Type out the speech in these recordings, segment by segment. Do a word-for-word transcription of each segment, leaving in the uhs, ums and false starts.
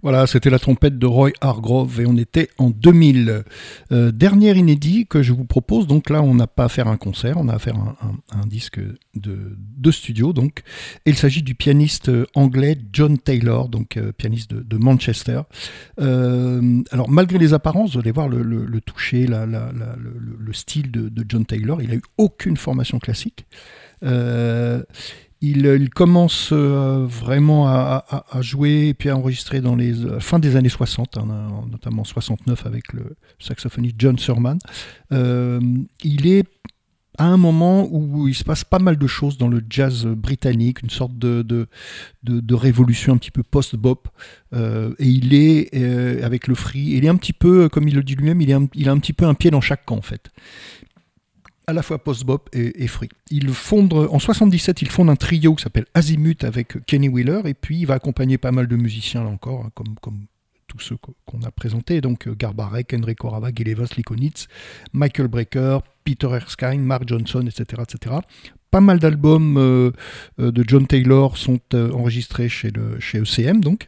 Voilà, c'était la trompette de Roy Hargrove et on était en deux mille. Euh, dernier inédit que je vous propose, donc là on n'a pas à faire un concert, on a à faire un, un, un disque de, de studio, donc. Et il s'agit du pianiste anglais John Taylor, donc euh, pianiste de, de Manchester. Euh, alors malgré les apparences, vous allez voir le, le, le toucher, la, la, la, le, le style de, de John Taylor, il n'a eu aucune formation classique. Euh, Il, il commence euh, vraiment à, à, à jouer et puis à enregistrer dans les euh, fin des années soixante, hein, notamment soixante-neuf avec le saxophoniste John Surman. Euh, il est à un moment où il se passe pas mal de choses dans le jazz britannique, une sorte de, de, de, de révolution un petit peu post-bop. Euh, et il est, euh, avec le free, il est un petit peu, comme il le dit lui-même, il, est un, il a un petit peu un pied dans chaque camp en fait. À la fois post-bop et, et free. Il fonde, en soixante-dix-sept, il fonde un trio qui s'appelle Azimuth avec Kenny Wheeler, et puis il va accompagner pas mal de musiciens là encore, hein, comme, comme tous ceux qu'on a présentés, donc Garbarek, Enrico Rava, Gil Evans, Lee Konitz, Michael Brecker, Peter Erskine, Mark Johnson, et cetera, et cetera. Pas mal d'albums euh, de John Taylor sont euh, enregistrés chez, le, chez E C M, donc.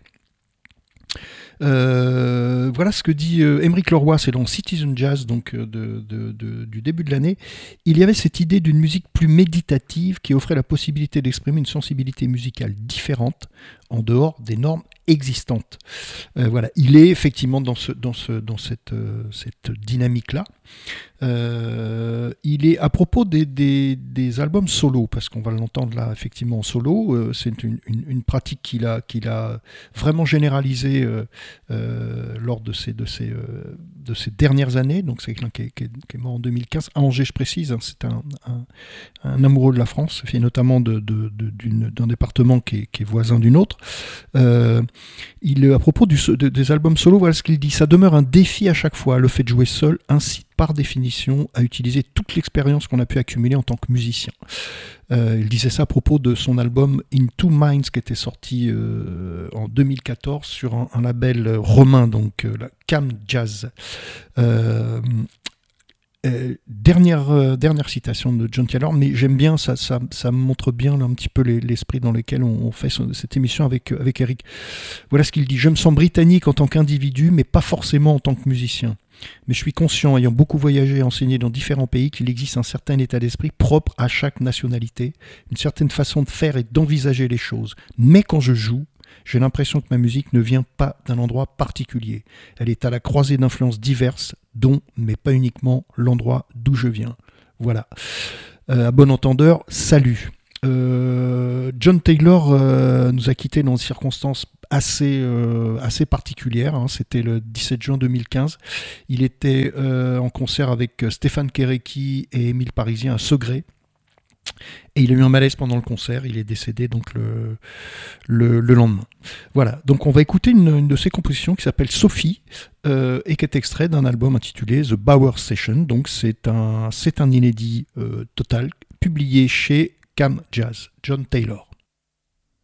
Euh, voilà ce que dit euh, Émeric Leroy, c'est dans Citizen Jazz, donc de, de, de, du début de l'année. Il y avait cette idée d'une musique plus méditative qui offrait la possibilité d'exprimer une sensibilité musicale différente en dehors des normes existantes. Euh, voilà, il est effectivement dans, ce, dans, ce, dans cette, euh, cette dynamique-là. Euh, il est à propos des, des, des albums solo, parce qu'on va l'entendre là effectivement en solo, euh, c'est une, une, une pratique qu'il a, qu'il a vraiment généralisée euh, euh, lors de ces, de, ces, euh, de ces dernières années. Donc c'est quelqu'un qui est, qui, est, qui est mort en deux mille quinze à Angers, je précise, hein, c'est un, un, un amoureux de la France, et notamment de, de, de, d'une, d'un département qui est, qui est voisin d'une autre. Euh, il, à propos du, de, des albums solo, voilà ce qu'il dit: ça demeure un défi à chaque fois, le fait de jouer seul incite par définition à utiliser toute l'expérience qu'on a pu accumuler en tant que musicien. Euh, il disait ça à propos de son album In Two Minds qui était sorti euh, en deux mille quatorze sur un, un label romain, donc euh, la Cam Jazz. Euh, Euh, dernière, euh, dernière citation de John Taylor, mais j'aime bien, ça, ça, ça montre bien là, un petit peu les, l'esprit dans lequel on, on fait ce, cette émission avec, avec Eric. Voilà ce qu'il dit: je me sens britannique en tant qu'individu, mais pas forcément en tant que musicien. Mais je suis conscient, ayant beaucoup voyagé et enseigné dans différents pays, qu'il existe un certain état d'esprit propre à chaque nationalité, une certaine façon de faire et d'envisager les choses. Mais quand je joue, j'ai l'impression que ma musique ne vient pas d'un endroit particulier. Elle est à la croisée d'influences diverses, dont, mais pas uniquement, l'endroit d'où je viens. Voilà. Euh, à bon entendeur, salut. Euh, John Taylor euh, nous a quittés dans des circonstances assez, euh, assez particulières. Hein. C'était le dix-sept juin deux mille quinze. Il était euh, en concert avec Stéphane Kéréki et Émile Parisien à Segré. Et il a eu un malaise pendant le concert, il est décédé donc le, le, le lendemain. Voilà, donc on va écouter une, une de ses compositions qui s'appelle Sophie euh, et qui est extrait d'un album intitulé The Bauer Session. Donc c'est un, c'est un inédit euh, total publié chez Cam Jazz, John Taylor.